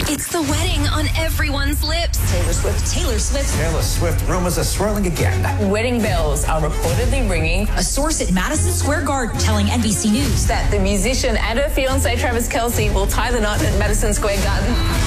It's the wedding on everyone's lips. Taylor Swift. Taylor Swift. Taylor Swift rumors are swirling again. Wedding bells are reportedly ringing. A source at Madison Square Garden telling NBC News that the musician and her fiancé Travis Kelce will tie the knot at Madison Square Garden.